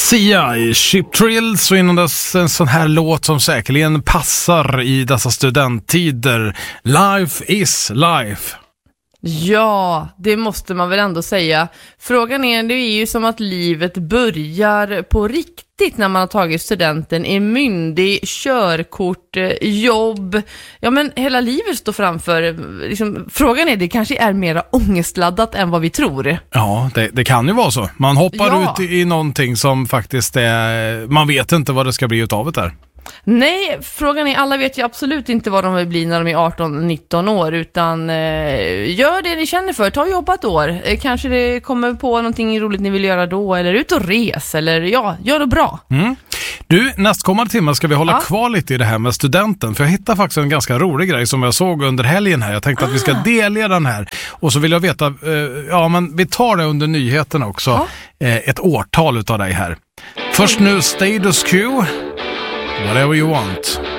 Sia i Ship Thrills och innan dess en sån här låt som säkerligen passar i dessa studenttider. Life is life. Ja, det måste man väl ändå säga. Frågan är, det är ju som att livet börjar på riktigt när man har tagit studenten, är myndig, körkort, jobb. Ja, men hela livet står framför. Liksom, frågan är, det kanske är mer ångestladdat än vad vi tror. Ja, det kan ju vara så. Man hoppar ut i någonting som faktiskt är... Man vet inte vad det ska bli utav det där. Nej, frågan är, alla vet ju absolut inte vad de vill bli när de är 18-19 år, utan gör det ni känner för, ta och jobba ett år. Kanske det kommer på någonting roligt ni vill göra då, eller ut och res, eller ja, gör det bra. Du, nästkommande timme ska vi hålla kvar lite i det här med studenten, för jag hittade faktiskt en ganska rolig grej som jag såg under helgen här. Jag tänkte att vi ska delge den här, och så vill jag veta, men vi tar det under nyheterna också, ett årtal utav dig här. Först nu Status Quo, Whatever You Want.